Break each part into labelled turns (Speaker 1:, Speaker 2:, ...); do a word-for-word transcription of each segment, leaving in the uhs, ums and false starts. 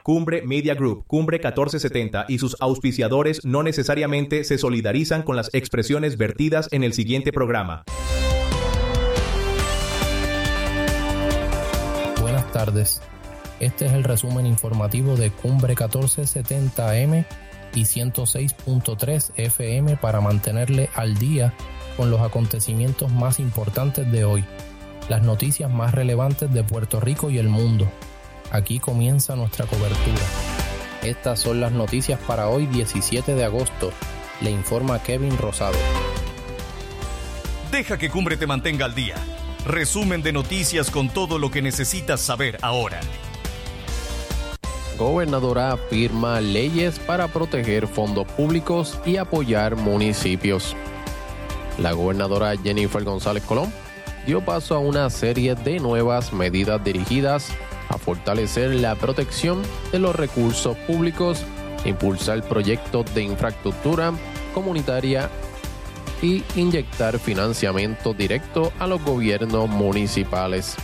Speaker 1: Cumbre Media Group, Cumbre catorce setenta y sus auspiciadores no necesariamente se solidarizan con las expresiones vertidas en el siguiente programa.
Speaker 2: Buenas tardes. Este es el resumen informativo de Cumbre catorce setenta A M y ciento seis punto tres F M para mantenerle al día con los acontecimientos más importantes de hoy, las noticias más relevantes de Puerto Rico y el mundo. Aquí comienza nuestra cobertura. Estas son las noticias para hoy diecisiete de agosto. Le informa Kevin Rosado.
Speaker 3: Deja que Cumbre te mantenga al día. Resumen de noticias con todo lo que necesitas saber ahora.
Speaker 2: Gobernadora firma leyes para proteger fondos públicos y apoyar municipios. La gobernadora Jennifer González Colón dio paso a una serie de nuevas medidas dirigidas a fortalecer la protección de los recursos públicos, impulsar proyectos de infraestructura comunitaria y inyectar financiamiento directo a los gobiernos municipales.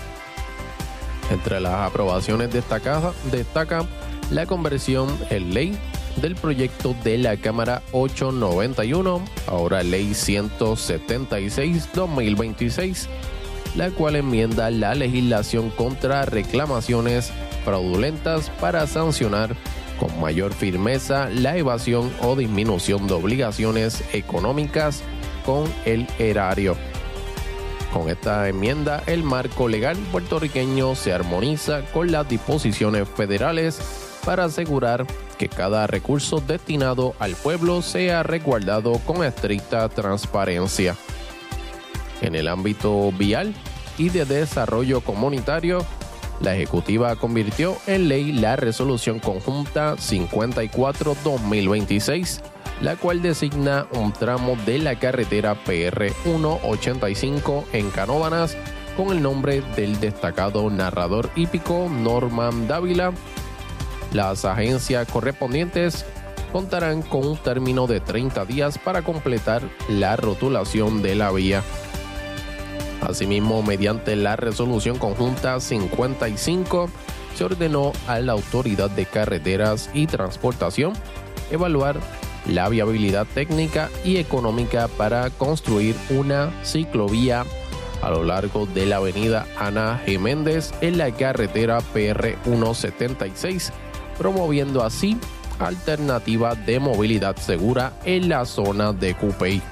Speaker 2: Entre las aprobaciones destacadas destaca la conversión en ley del proyecto de la Cámara ochocientos noventa y uno, ahora Ley ciento setenta y seis guión dos mil veintiséis, la cual enmienda la legislación contra reclamaciones fraudulentas para sancionar con mayor firmeza la evasión o disminución de obligaciones económicas con el erario. Con esta enmienda, el marco legal puertorriqueño se armoniza con las disposiciones federales para asegurar que cada recurso destinado al pueblo sea resguardado con estricta transparencia. En el ámbito vial y de desarrollo comunitario, la Ejecutiva convirtió en ley la Resolución Conjunta cincuenta y cuatro guión dos mil veintiséis, la cual designa un tramo de la carretera P R ciento ochenta y cinco en Canóvanas con el nombre del destacado narrador hípico Norman Dávila. Las agencias correspondientes contarán con un término de treinta días para completar la rotulación de la vía. Asimismo, mediante la Resolución Conjunta cincuenta y cinco, se ordenó a la Autoridad de Carreteras y Transportación evaluar la viabilidad técnica y económica para construir una ciclovía a lo largo de la avenida Ana G. Méndez en la carretera P R ciento setenta y seis, promoviendo así alternativas de movilidad segura en la zona de Cupey.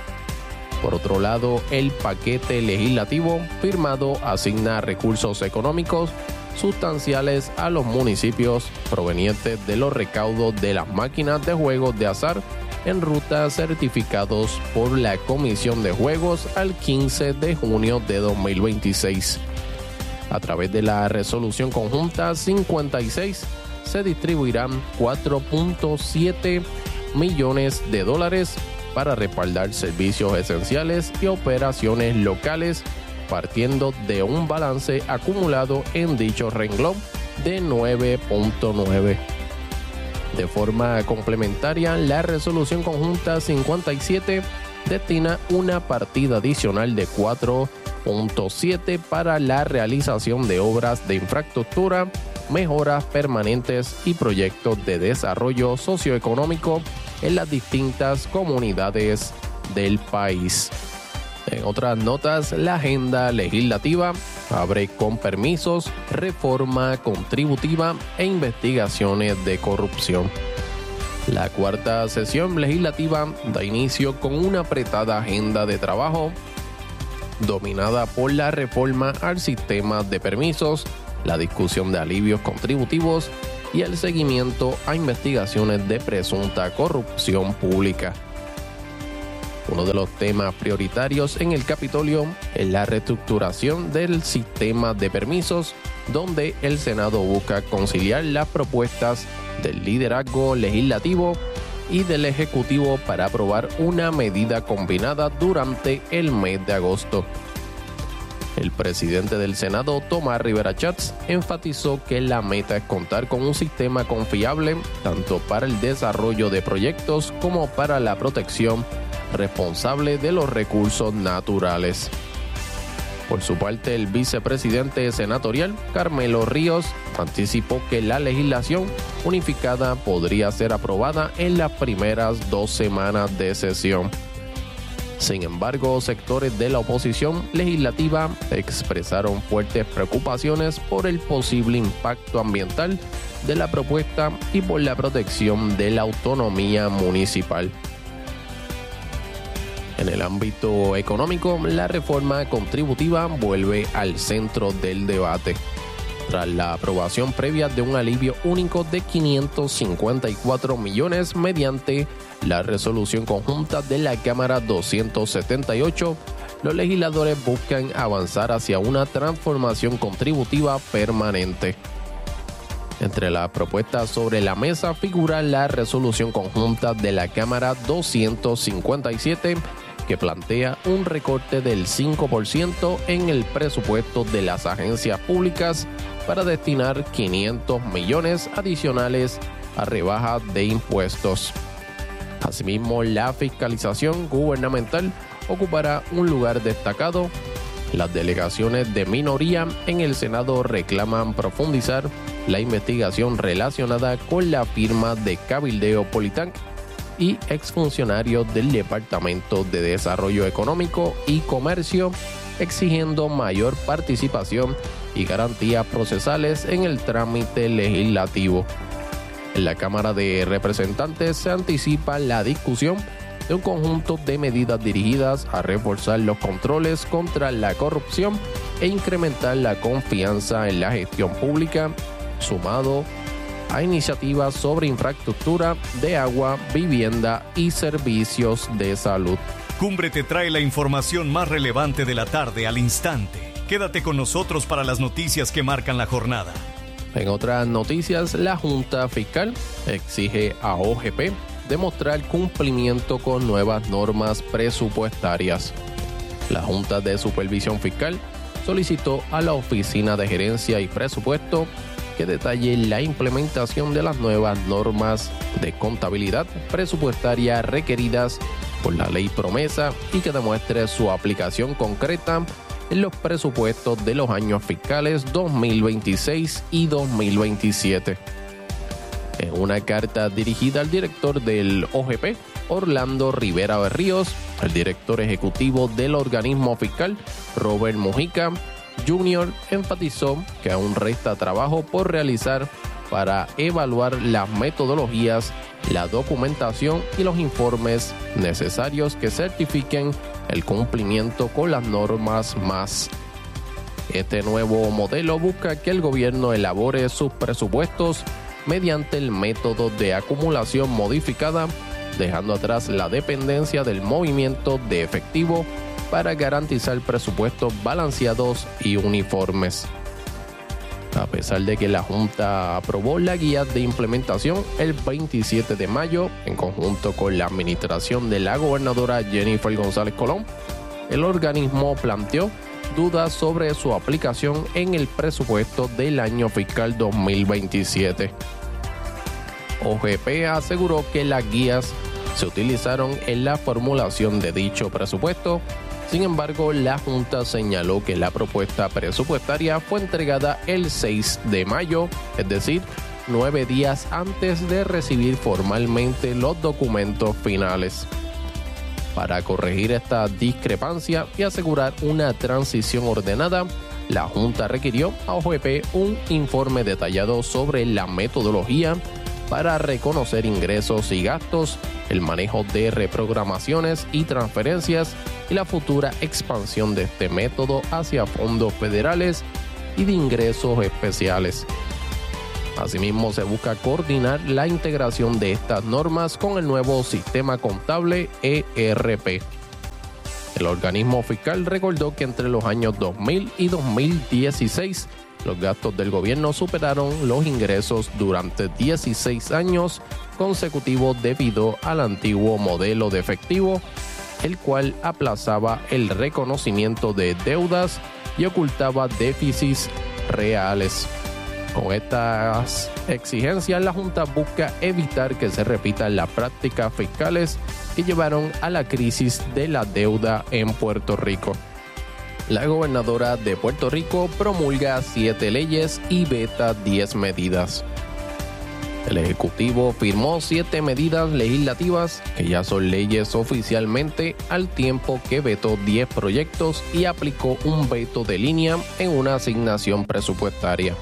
Speaker 2: Por otro lado, el paquete legislativo firmado asigna recursos económicos sustanciales a los municipios provenientes de los recaudos de las máquinas de juegos de azar en ruta certificados por la Comisión de Juegos al quince de junio de dos mil veintiséis. A través de la Resolución Conjunta cincuenta y seis se distribuirán cuatro punto siete millones de dólares para respaldar servicios esenciales y operaciones locales, partiendo de un balance acumulado en dicho renglón de nueve punto nueve. De forma complementaria, la Resolución Conjunta cincuenta y siete destina una partida adicional de cuatro punto siete para la realización de obras de infraestructura, mejoras permanentes y proyectos de desarrollo socioeconómico en las distintas comunidades del país. En otras notas, la agenda legislativa abre con permisos, reforma contributiva e investigaciones de corrupción. La cuarta sesión legislativa da inicio con una apretada agenda de trabajo dominada por la reforma al sistema de permisos, la discusión de alivios contributivos y el seguimiento a investigaciones de presunta corrupción pública. Uno de los temas prioritarios en el Capitolio es la reestructuración del sistema de permisos, donde el Senado busca conciliar las propuestas del liderazgo legislativo y del Ejecutivo para aprobar una medida combinada durante el mes de agosto. El presidente del Senado, Tomás Rivera Chats, enfatizó que la meta es contar con un sistema confiable tanto para el desarrollo de proyectos como para la protección responsable de los recursos naturales. Por su parte, el vicepresidente senatorial, Carmelo Ríos, anticipó que la legislación unificada podría ser aprobada en las primeras dos semanas de sesión. Sin embargo, sectores de la oposición legislativa expresaron fuertes preocupaciones por el posible impacto ambiental de la propuesta y por la protección de la autonomía municipal. En el ámbito económico, la reforma contributiva vuelve al centro del debate. Tras la aprobación previa de un alivio único de quinientos cincuenta y cuatro millones mediante la resolución conjunta de la Cámara doscientos setenta y ocho, los legisladores buscan avanzar hacia una transformación contributiva permanente. Entre las propuestas sobre la mesa figura la resolución conjunta de la Cámara doscientos cincuenta y siete, que plantea un recorte del cinco por ciento en el presupuesto de las agencias públicas para destinar quinientos millones adicionales a rebajas de impuestos. Asimismo, la fiscalización gubernamental ocupará un lugar destacado. Las delegaciones de minoría en el Senado reclaman profundizar la investigación relacionada con la firma de cabildeo Politank y exfuncionarios del Departamento de Desarrollo Económico y Comercio, exigiendo mayor participación y garantías procesales en el trámite legislativo. En la Cámara de Representantes se anticipa la discusión de un conjunto de medidas dirigidas a reforzar los controles contra la corrupción e incrementar la confianza en la gestión pública, sumado a iniciativas sobre infraestructura de agua, vivienda y servicios de salud.
Speaker 3: Cumbre te trae la información más relevante de la tarde al instante. Quédate con nosotros para las noticias que marcan la jornada.
Speaker 2: En otras noticias, la Junta Fiscal exige a O G P demostrar cumplimiento con nuevas normas presupuestarias. La Junta de Supervisión Fiscal solicitó a la Oficina de Gerencia y Presupuesto que detalle la implementación de las nuevas normas de contabilidad presupuestaria requeridas por la Ley Promesa y que demuestre su aplicación concreta en los presupuestos de los años fiscales dos mil veintiséis y dos mil veintisiete. En una carta dirigida al director del O G P, Orlando Rivera Berríos, el director ejecutivo del organismo fiscal, Robert Mujica junior, enfatizó que aún resta trabajo por realizar para evaluar las metodologías, la documentación y los informes necesarios que certifiquen el cumplimiento con las normas más. Este nuevo modelo busca que el gobierno elabore sus presupuestos mediante el método de acumulación modificada, dejando atrás la dependencia del movimiento de efectivo para garantizar presupuestos balanceados y uniformes. A pesar de que la Junta aprobó la guía de implementación el veintisiete de mayo en conjunto con la administración de la gobernadora Jennifer González Colón, el organismo planteó dudas sobre su aplicación en el presupuesto del año fiscal dos mil veintisiete. O G P aseguró que las guías se utilizaron en la formulación de dicho presupuesto. Sin embargo, la Junta señaló que la propuesta presupuestaria fue entregada el seis de mayo, es decir, nueve días antes de recibir formalmente los documentos finales. Para corregir esta discrepancia y asegurar una transición ordenada, la Junta requirió a O G P un informe detallado sobre la metodología para reconocer ingresos y gastos, el manejo de reprogramaciones y transferencias y la futura expansión de este método hacia fondos federales y de ingresos especiales. Asimismo, se busca coordinar la integración de estas normas con el nuevo sistema contable E R P. El organismo fiscal recordó que entre los años dos mil y dos mil dieciséis, los gastos del gobierno superaron los ingresos durante dieciséis años consecutivos debido al antiguo modelo de efectivo, el cual aplazaba el reconocimiento de deudas y ocultaba déficits reales. Con estas exigencias, la Junta busca evitar que se repitan las prácticas fiscales que llevaron a la crisis de la deuda en Puerto Rico. la gobernadora de Puerto Rico promulga siete leyes y veta diez medidas. El Ejecutivo firmó siete medidas legislativas que ya son leyes oficialmente, al tiempo que vetó diez proyectos y aplicó un veto de línea en una asignación presupuestaria.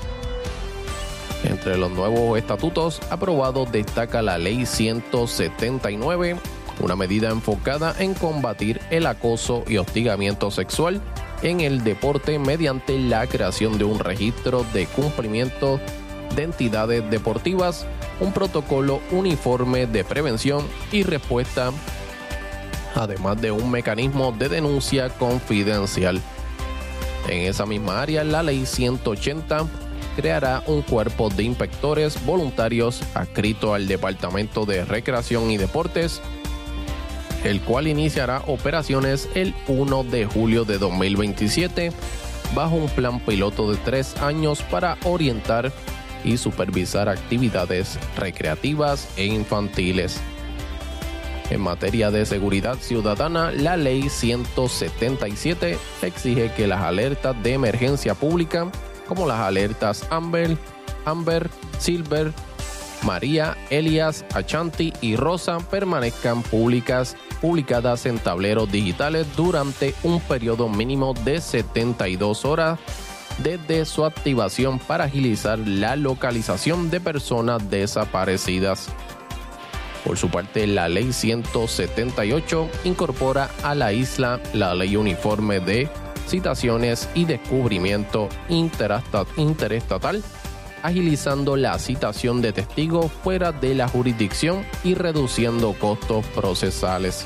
Speaker 2: Entre los nuevos estatutos aprobados destaca la Ley ciento setenta y nueve, una medida enfocada en combatir el acoso y hostigamiento sexual en el deporte mediante la creación de un registro de cumplimiento de entidades deportivas, un protocolo uniforme de prevención y respuesta, además de un mecanismo de denuncia confidencial. En esa misma área, la Ley ciento ochenta creará un cuerpo de inspectores voluntarios adscrito al Departamento de Recreación y Deportes, el cual iniciará operaciones el primero de julio de dos mil veintisiete bajo un plan piloto de tres años para orientar y supervisar actividades recreativas e infantiles. En materia de seguridad ciudadana, la Ley ciento setenta y siete exige que las alertas de emergencia pública, como las alertas Amber, Amber, Silver, María, Elias, Achanti y Rosa, permanezcan públicas, publicadas en tableros digitales durante un periodo mínimo de setenta y dos horas desde su activación para agilizar la localización de personas desaparecidas. Por su parte, la Ley ciento setenta y ocho incorpora a la isla la Ley Uniforme de Citaciones y Descubrimiento Interestatal, agilizando la citación de testigos fuera de la jurisdicción y reduciendo costos procesales.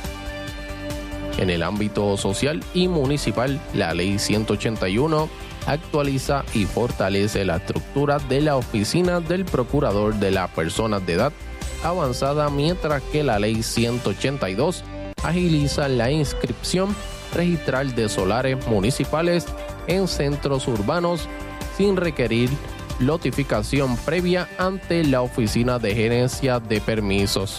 Speaker 2: En el ámbito social y municipal, la Ley ciento ochenta y uno actualiza y fortalece la estructura de la Oficina del Procurador de las Personas de Edad Avanzada, mientras que la Ley ciento ochenta y dos agiliza la inscripción registral de solares municipales en centros urbanos sin requerir notificación previa ante la Oficina de Gerencia de Permisos.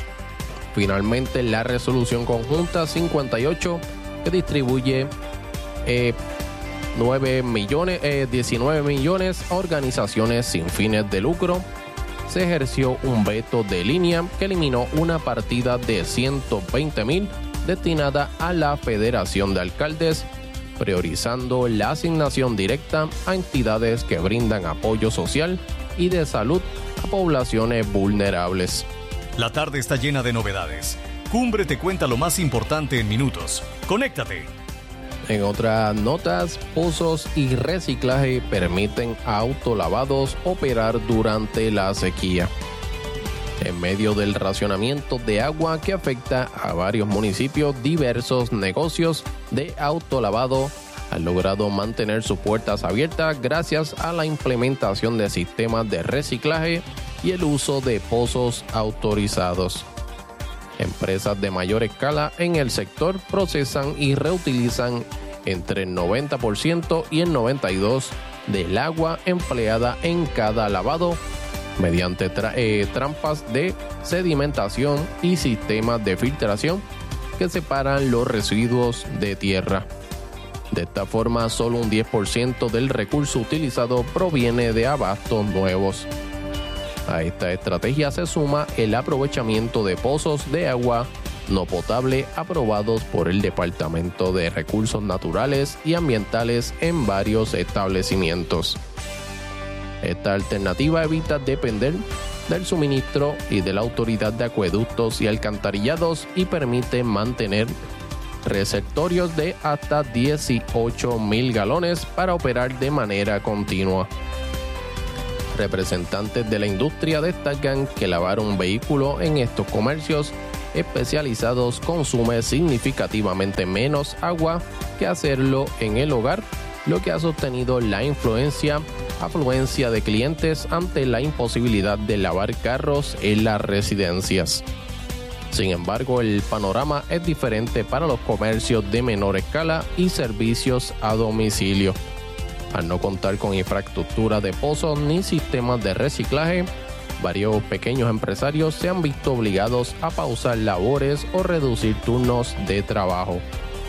Speaker 2: Finalmente, la Resolución Conjunta cincuenta y ocho, que distribuye eh, nueve millones, eh, diecinueve millones a organizaciones sin fines de lucro, se ejerció un veto de línea que eliminó una partida de ciento veinte mil destinada a la Federación de Alcaldes, priorizando la asignación directa a entidades que brindan apoyo social y de salud a poblaciones vulnerables.
Speaker 3: La tarde está llena de novedades. Cumbre te cuenta lo más importante en minutos. ¡Conéctate!
Speaker 2: En otras notas, pozos y reciclaje permiten a autolavados operar durante la sequía. En medio del racionamiento de agua que afecta a varios municipios, diversos negocios de autolavado han logrado mantener sus puertas abiertas gracias a la implementación de sistemas de reciclaje y el uso de pozos autorizados. Empresas de mayor escala en el sector procesan y reutilizan entre el noventa por ciento y el noventa y dos por ciento del agua empleada en cada lavado, mediante tra- eh, trampas de sedimentación y sistemas de filtración que separan los residuos de tierra. De esta forma, solo un diez por ciento del recurso utilizado proviene de abastos nuevos. A esta estrategia se suma el aprovechamiento de pozos de agua no potable aprobados por el Departamento de Recursos Naturales y Ambientales en varios establecimientos. Esta alternativa evita depender del suministro y de la Autoridad de Acueductos y Alcantarillados y permite mantener receptorios de hasta dieciocho mil galones para operar de manera continua. Representantes de la industria destacan que lavar un vehículo en estos comercios especializados consume significativamente menos agua que hacerlo en el hogar, lo que ha sostenido la influencia, afluencia de clientes ante la imposibilidad de lavar carros en las residencias. Sin embargo, el panorama es diferente para los comercios de menor escala y servicios a domicilio. Al no contar con infraestructura de pozos ni sistemas de reciclaje, varios pequeños empresarios se han visto obligados a pausar labores o reducir turnos de trabajo.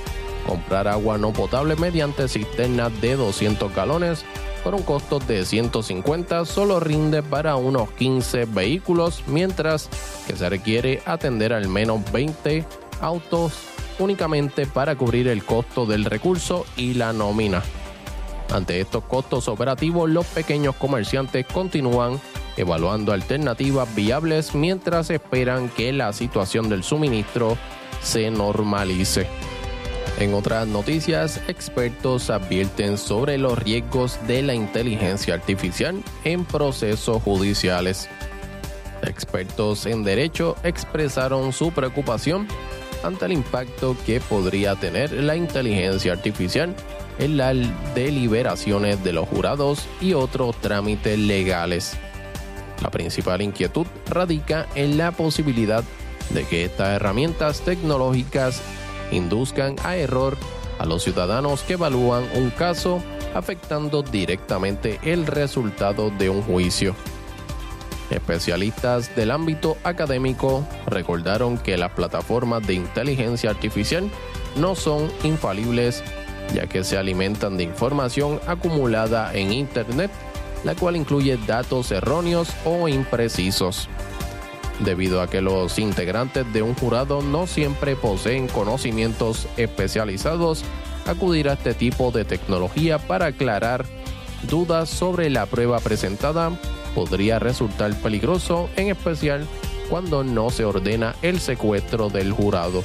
Speaker 2: comprar agua no potable mediante cisternas de doscientos galones por un costo de ciento cincuenta solo rinde para unos quince vehículos, mientras que se requiere atender al menos veinte autos únicamente para cubrir el costo del recurso y la nómina. Ante estos costos operativos, los pequeños comerciantes continúan evaluando alternativas viables mientras esperan que la situación del suministro se normalice. En otras noticias, expertos advierten sobre los riesgos de la inteligencia artificial en procesos judiciales. Expertos en derecho expresaron su preocupación ante el impacto que podría tener la inteligencia artificial en las deliberaciones de los jurados y otros trámites legales. La principal inquietud radica en la posibilidad de que estas herramientas tecnológicas induzcan a error a los ciudadanos que evalúan un caso, afectando directamente el resultado de un juicio. Especialistas del ámbito académico recordaron que las plataformas de inteligencia artificial no son infalibles, ya que se alimentan de información acumulada en Internet, la cual incluye datos erróneos o imprecisos. Debido a que los integrantes de un jurado no siempre poseen conocimientos especializados, acudir a este tipo de tecnología para aclarar dudas sobre la prueba presentada podría resultar peligroso, en especial cuando no se ordena el secuestro del jurado.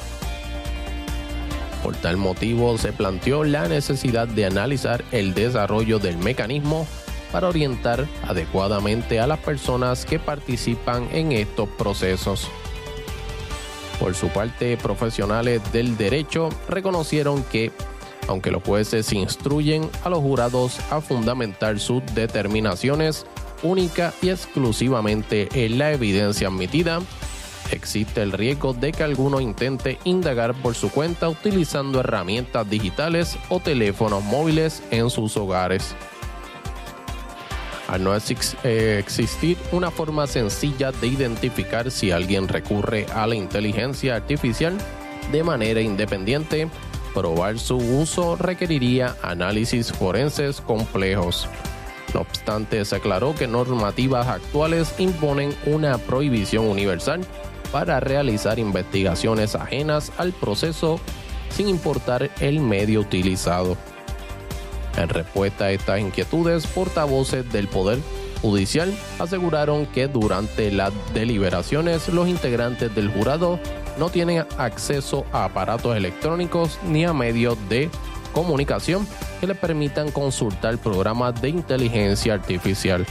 Speaker 2: Por tal motivo, se planteó la necesidad de analizar el desarrollo del mecanismo para orientar adecuadamente a las personas que participan en estos procesos. Por su parte, profesionales del derecho reconocieron que, aunque los jueces instruyen a los jurados a fundamentar sus determinaciones única y exclusivamente en la evidencia admitida, existe el riesgo de que alguno intente indagar por su cuenta utilizando herramientas digitales o teléfonos móviles en sus hogares. Al no existir una forma sencilla de identificar si alguien recurre a la inteligencia artificial de manera independiente, probar su uso requeriría análisis forenses complejos. No obstante, se aclaró que normativas actuales imponen una prohibición universal para realizar investigaciones ajenas al proceso sin importar el medio utilizado. En respuesta a estas inquietudes, portavoces del Poder Judicial aseguraron que durante las deliberaciones los integrantes del jurado no tienen acceso a aparatos electrónicos ni a medios de comunicación que les permitan consultar programas de inteligencia artificial.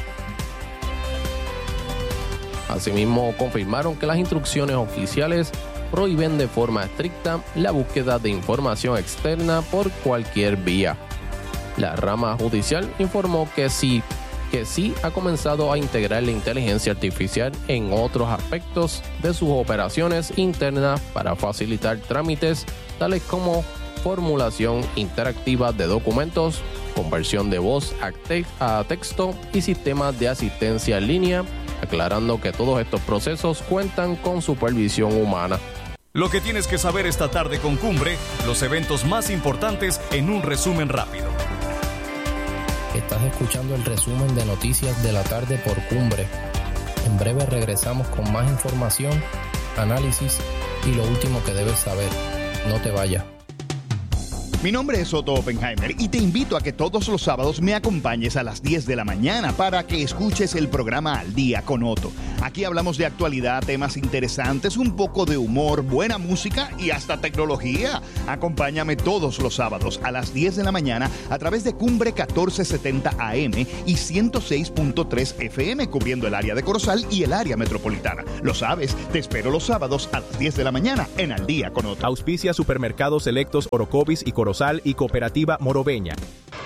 Speaker 2: Asimismo, confirmaron que las instrucciones oficiales prohíben de forma estricta la búsqueda de información externa por cualquier vía. La rama judicial informó que sí, que sí ha comenzado a integrar la inteligencia artificial en otros aspectos de sus operaciones internas para facilitar trámites tales como formulación interactiva de documentos, conversión de voz a, te- a texto y sistemas de asistencia en línea, aclarando que todos estos procesos cuentan con supervisión humana.
Speaker 3: Lo que tienes que saber esta tarde con Cumbre, los eventos más importantes en un resumen rápido.
Speaker 4: Estás escuchando el resumen de noticias de la tarde por Cumbre. En breve regresamos con más información, análisis y lo último que debes saber. No te vayas.
Speaker 5: Mi nombre es Otto Oppenheimer y te invito a que todos los sábados me acompañes a las diez de la mañana para que escuches el programa Al Día con Otto. Aquí hablamos de actualidad, temas interesantes, un poco de humor, buena música y hasta tecnología. Acompáñame todos los sábados a las diez de la mañana a través de Cumbre catorce setenta A M y ciento seis punto tres F M, cubriendo el área de Corozal y el área metropolitana. Lo sabes, te espero los sábados a las diez de la mañana en Al Día con Otto.
Speaker 1: Auspicia Supermercados Selectos Orocovis y Corozal y Cooperativa Morobeña.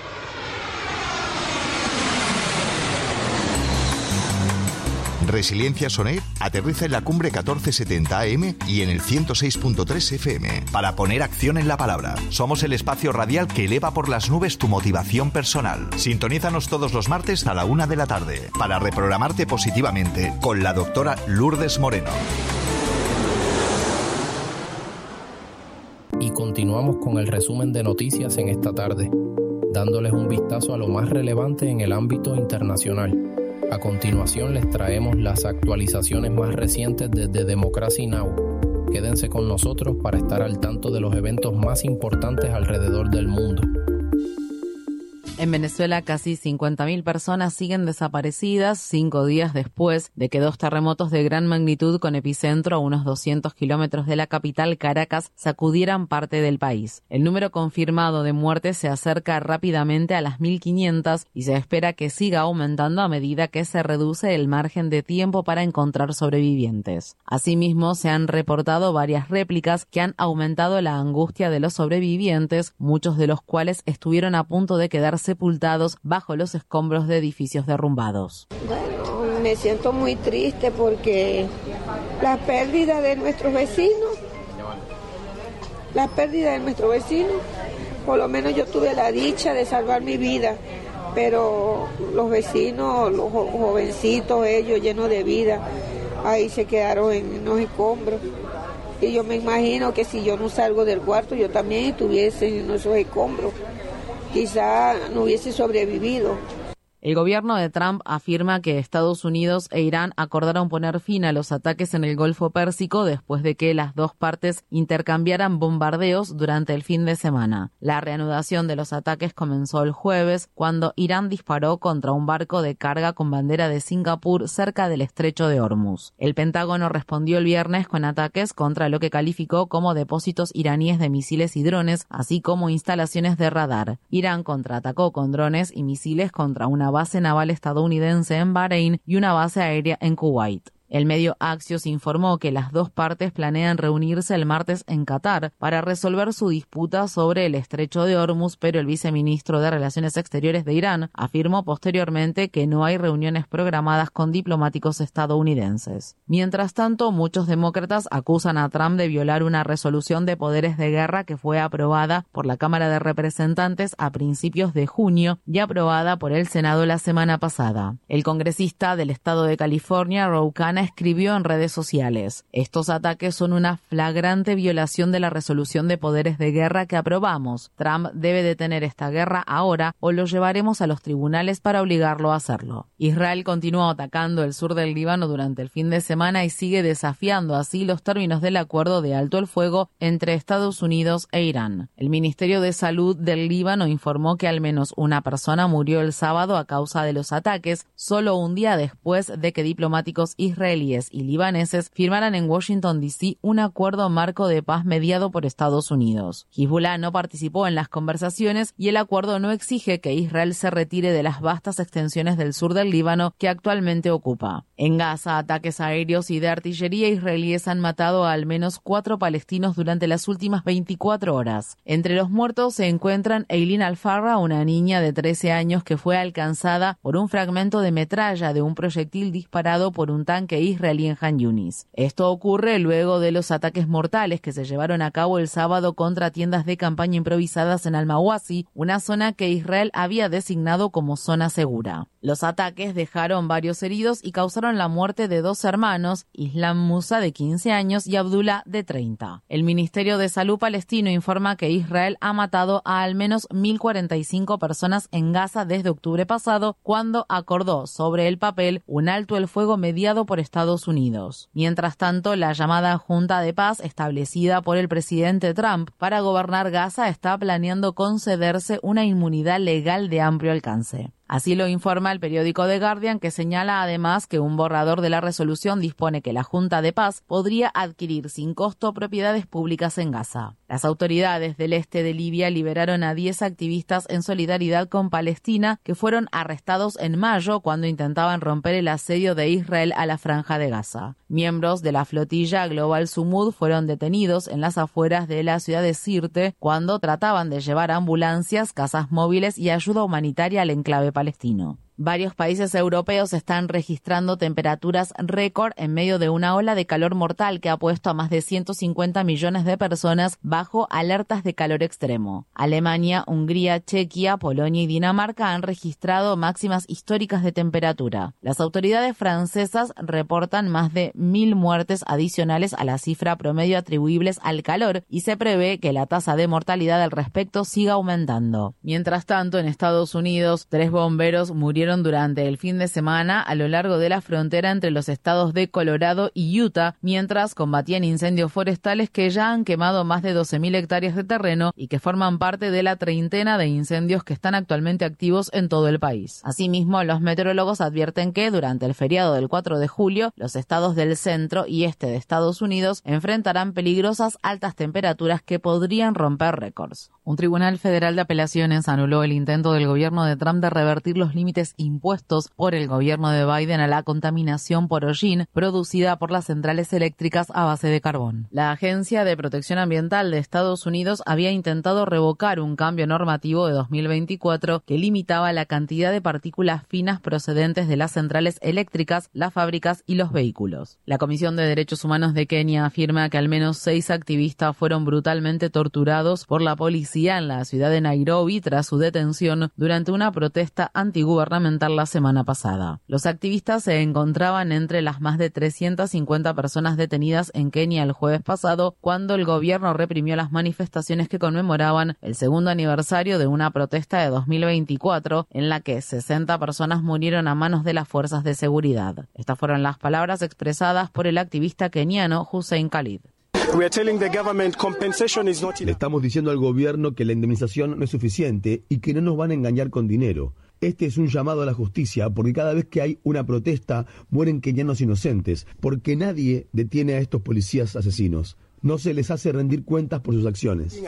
Speaker 6: Resiliencia Sonet aterriza en la Cumbre catorce setenta A M y en el ciento seis punto tres F M para poner acción en la palabra. Somos el espacio radial que eleva por las nubes tu motivación personal. Sintonízanos todos los martes a la una de la tarde para reprogramarte positivamente con la doctora Lourdes Moreno.
Speaker 4: Y continuamos con el resumen de noticias en esta tarde, dándoles un vistazo a lo más relevante en el ámbito internacional. A continuación les traemos las actualizaciones más recientes desde Democracy Now! Quédense con nosotros para estar al tanto de los eventos más importantes alrededor del mundo.
Speaker 7: En Venezuela, casi cincuenta mil personas siguen desaparecidas cinco días después de que dos terremotos de gran magnitud con epicentro a unos doscientos kilómetros de la capital, Caracas, sacudieran parte del país. El número confirmado de muertes se acerca rápidamente a las mil quinientas y se espera que siga aumentando a medida que se reduce el margen de tiempo para encontrar sobrevivientes. Asimismo, se han reportado varias réplicas que han aumentado la angustia de los sobrevivientes, muchos de los cuales estuvieron a punto de quedarse sepultados bajo los escombros de edificios derrumbados.
Speaker 8: Bueno, me siento muy triste porque la pérdida de nuestros vecinos, la pérdida de nuestros vecinos, por lo menos yo tuve la dicha de salvar mi vida, pero los vecinos, los jovencitos, ellos llenos de vida, ahí se quedaron en los escombros. Y yo me imagino que si yo no salgo del cuarto, yo también estuviese en esos escombros. Quizá no hubiese sobrevivido.
Speaker 7: El gobierno de Trump afirma que Estados Unidos e Irán acordaron poner fin a los ataques en el Golfo Pérsico después de que las dos partes intercambiaran bombardeos durante el fin de semana. La reanudación de los ataques comenzó el jueves, cuando Irán disparó contra un barco de carga con bandera de Singapur cerca del estrecho de Hormuz. El Pentágono respondió el viernes con ataques contra lo que calificó como depósitos iraníes de misiles y drones, así como instalaciones de radar. Irán contraatacó con drones y misiles contra una base naval estadounidense en Bahrein y una base aérea en Kuwait. El medio Axios informó que las dos partes planean reunirse el martes en Qatar para resolver su disputa sobre el estrecho de Hormuz, pero el viceministro de Relaciones Exteriores de Irán afirmó posteriormente que no hay reuniones programadas con diplomáticos estadounidenses. Mientras tanto, muchos demócratas acusan a Trump de violar una resolución de poderes de guerra que fue aprobada por la Cámara de Representantes a principios de junio y aprobada por el Senado la semana pasada. El congresista del estado de California, Ro Khanna, escribió en redes sociales: estos ataques son una flagrante violación de la resolución de poderes de guerra que aprobamos. Trump debe detener esta guerra ahora o lo llevaremos a los tribunales para obligarlo a hacerlo. Israel continuó atacando el sur del Líbano durante el fin de semana y sigue desafiando así los términos del acuerdo de alto el fuego entre Estados Unidos e Irán. El Ministerio de Salud del Líbano informó que al menos una persona murió el sábado a causa de los ataques, solo un día después de que diplomáticos israelíes israelíes y libaneses firmaran en Washington D C un acuerdo marco de paz mediado por Estados Unidos. Hezbollah no participó en las conversaciones y el acuerdo no exige que Israel se retire de las vastas extensiones del sur del Líbano que actualmente ocupa. En Gaza, ataques aéreos y de artillería israelíes han matado a al menos cuatro palestinos durante las últimas veinticuatro horas. Entre los muertos se encuentran Eileen Alfarra, una niña de trece años que fue alcanzada por un fragmento de metralla de un proyectil disparado por un tanque israelí en Han Yunis. Esto ocurre luego de los ataques mortales que se llevaron a cabo el sábado contra tiendas de campaña improvisadas en Al-Mawasi, una zona que Israel había designado como zona segura. Los ataques dejaron varios heridos y causaron la muerte de dos hermanos, Islam Musa de quince años y Abdullah de treinta. El Ministerio de Salud palestino informa que Israel ha matado a al menos mil cuarenta y cinco personas en Gaza desde octubre pasado, cuando acordó sobre el papel un alto el fuego mediado por Estados Unidos. Mientras tanto, la llamada Junta de Paz, establecida por el presidente Trump para gobernar Gaza, está planeando concederse una inmunidad legal de amplio alcance. Así lo informa el periódico The Guardian, que señala además que un borrador de la resolución dispone que la Junta de Paz podría adquirir sin costo propiedades públicas en Gaza. Las autoridades del este de Libia liberaron a diez activistas en solidaridad con Palestina que fueron arrestados en mayo cuando intentaban romper el asedio de Israel a la franja de Gaza. Miembros de la flotilla Global Sumud fueron detenidos en las afueras de la ciudad de Sirte cuando trataban de llevar ambulancias, casas móviles y ayuda humanitaria al enclave palestino. Varios países europeos están registrando temperaturas récord en medio de una ola de calor mortal que ha puesto a más de ciento cincuenta millones de personas bajo alertas de calor extremo. Alemania, Hungría, Chequia, Polonia y Dinamarca han registrado máximas históricas de temperatura. Las autoridades francesas reportan más de mil muertes adicionales a la cifra promedio atribuibles al calor y se prevé que la tasa de mortalidad al respecto siga aumentando. Mientras tanto, en Estados Unidos, tres bomberos murieron durante el fin de semana a lo largo de la frontera entre los estados de Colorado y Utah, mientras combatían incendios forestales que ya han quemado más de doce mil hectáreas de terreno y que forman parte de la treintena de incendios que están actualmente activos en todo el país. Asimismo, los meteorólogos advierten que durante el feriado del cuatro de julio, los estados del centro y este de Estados Unidos enfrentarán peligrosas altas temperaturas que podrían romper récords. Un tribunal federal de apelaciones anuló el intento del gobierno de Trump de revertir los límites impuestos por el gobierno de Biden a la contaminación por hollín producida por las centrales eléctricas a base de carbón. La Agencia de Protección Ambiental de Estados Unidos había intentado revocar un cambio normativo de dos mil veinticuatro que limitaba la cantidad de partículas finas procedentes de las centrales eléctricas, las fábricas y los vehículos. La Comisión de Derechos Humanos de Kenia afirma que al menos seis activistas fueron brutalmente torturados por la policía en la ciudad de Nairobi tras su detención durante una protesta antigubernamental la semana pasada. Los activistas se encontraban entre las más de trescientas cincuenta personas detenidas en Kenia el jueves pasado, cuando el gobierno reprimió las manifestaciones que conmemoraban el segundo aniversario de una protesta de dos mil veinticuatro en la que sesenta personas murieron a manos de las fuerzas de seguridad. Estas fueron las palabras expresadas por el activista keniano Hussein Khalid.
Speaker 9: Le estamos diciendo al gobierno que la indemnización no es suficiente y que no nos van a engañar con dinero. Este es un llamado a la justicia porque cada vez que hay una protesta mueren kenianos inocentes, porque nadie detiene a estos policías asesinos. No se les hace rendir cuentas por sus acciones.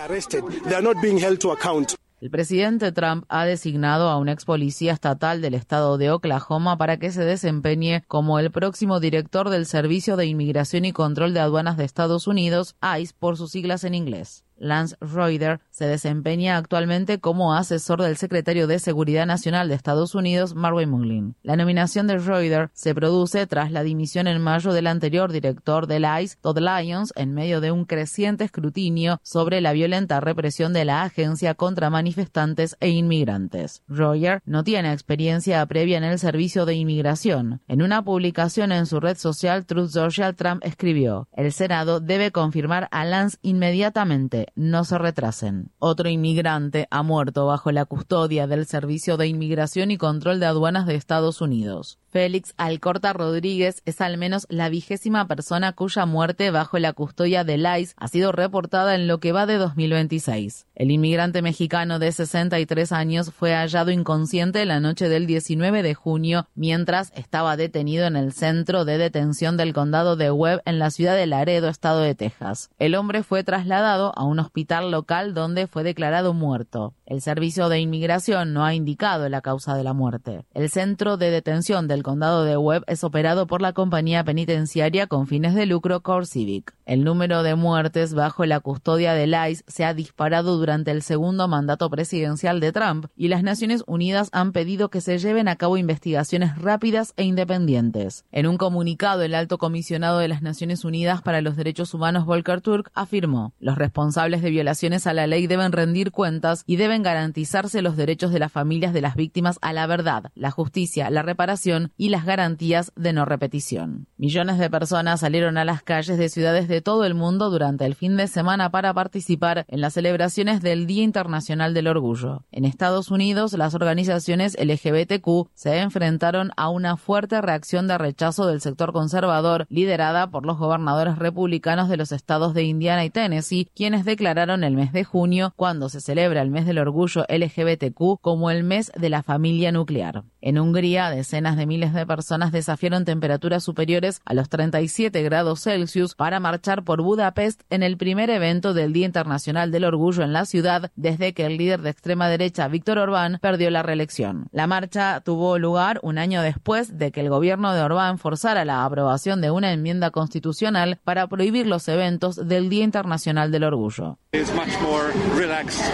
Speaker 7: El presidente Trump ha designado a un ex policía estatal del estado de Oklahoma para que se desempeñe como el próximo director del Servicio de Inmigración y Control de Aduanas de Estados Unidos, ICE por sus siglas en inglés. Lance Reuter se desempeña actualmente como asesor del secretario de Seguridad Nacional de Estados Unidos, Marvin Mullin. La nominación de Reuter se produce tras la dimisión en mayo del anterior director del ICE, Todd Lyons, en medio de un creciente escrutinio sobre la violenta represión de la agencia contra manifestantes e inmigrantes. Reuter no tiene experiencia previa en el servicio de inmigración. En una publicación en su red social Truth Social, Trump escribió: "El Senado debe confirmar a Lance inmediatamente. No se retrasen". Otro inmigrante ha muerto bajo la custodia del Servicio de Inmigración y Control de Aduanas de Estados Unidos. Félix Alcorta Rodríguez es al menos la vigésima persona cuya muerte bajo la custodia del ICE ha sido reportada en lo que va de dos mil veintiséis. El inmigrante mexicano de sesenta y tres años fue hallado inconsciente la noche del diecinueve de junio mientras estaba detenido en el centro de detención del condado de Webb en la ciudad de Laredo, estado de Texas. El hombre fue trasladado a un hospital local donde fue declarado muerto. El Servicio de Inmigración no ha indicado la causa de la muerte. El centro de detención del condado de Webb es operado por la compañía penitenciaria con fines de lucro CoreCivic. El número de muertes bajo la custodia del ICE se ha disparado durante el segundo mandato presidencial de Trump y las Naciones Unidas han pedido que se lleven a cabo investigaciones rápidas e independientes. En un comunicado, el alto comisionado de las Naciones Unidas para los Derechos Humanos, Volker Turk, afirmó: "Los responsables de violaciones a la ley deben rendir cuentas y deben garantizarse los derechos de las familias de las víctimas a la verdad, la justicia, la reparación y las garantías de no repetición". Millones de personas salieron a las calles de ciudades de todo el mundo durante el fin de semana para participar en las celebraciones del Día Internacional del Orgullo. En Estados Unidos, las organizaciones L G B T Q se enfrentaron a una fuerte reacción de rechazo del sector conservador, liderada por los gobernadores republicanos de los estados de Indiana y Tennessee, quienes declararon el mes de junio, cuando se celebra el mes del orgullo L G B T Q, como el mes de la familia nuclear. En Hungría, decenas de miles de personas desafiaron temperaturas superiores a los treinta y siete grados Celsius para marchar por Budapest en el primer evento del Día Internacional del Orgullo en la ciudad desde que el líder de extrema derecha Viktor Orbán perdió la reelección. La marcha tuvo lugar un año después de que el gobierno de Orbán forzara la aprobación de una enmienda constitucional para prohibir los eventos del Día Internacional del Orgullo.